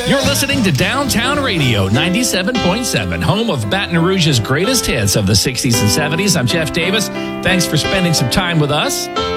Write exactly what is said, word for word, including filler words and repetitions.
You're listening to Downtown Radio ninety-seven point seven, home of Baton Rouge's greatest hits of the sixties and seventies. I'm Jeff Davis. Thanks for spending some time with us.